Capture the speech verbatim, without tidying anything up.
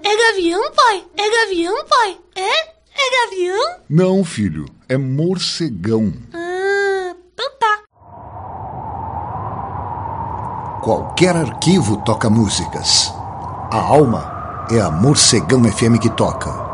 É gavião, pai? É gavião, pai? É? É gavião? Não, filho. É morcegão. Ah, então tá. Qualquer arquivo toca músicas. A alma é a Morcegão F M que toca.